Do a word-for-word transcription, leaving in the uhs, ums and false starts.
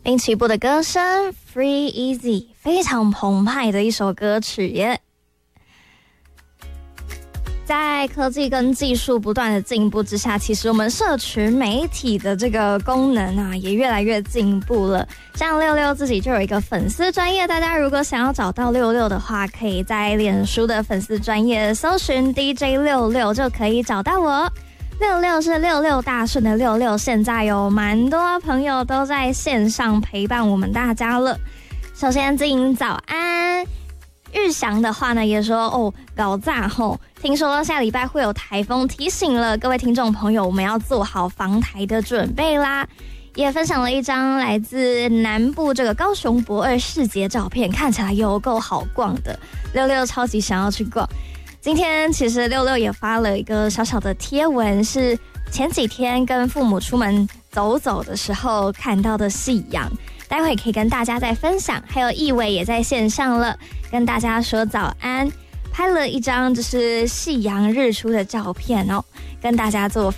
滨崎步的歌声 Free Easy， 非常澎湃的一首歌曲耶。在科技跟技术不断的进步之下，其实我们社群媒体的这个功能啊也越来越进步了。像六六自己就有一个粉丝专页，大家如果想要找到六六的话，可以在脸书的粉丝专页搜寻 D J 六六就可以找到我。六六是六六大顺的六六，现在有蛮多朋友都在线上陪伴我们大家了。首先进行早安，玉祥的话呢也说哦，搞炸吼，听说下礼拜会有台风，提醒了各位听众朋友，我们要做好防台的准备啦。也分享了一张来自南部这个高雄博二市集照片，看起来有够好逛的，六六超级想要去逛。今天其实六六也发了一个小小的贴文，是前几天跟父母出门走走的时候看到的夕阳，待会可以跟大家再分享。还有易伟也在线上了，跟大家说早安，拍了一张就是夕阳日出的照片哦，跟大家做